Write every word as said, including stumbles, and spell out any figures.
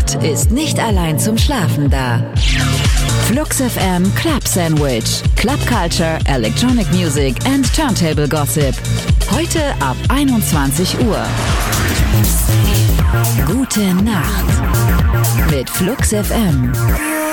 Nacht ist nicht allein zum Schlafen da. Flux F M Club Sandwich. Club Culture, Electronic Music and Turntable Gossip. Heute ab einundzwanzig Uhr. Gute Nacht mit Flux F M.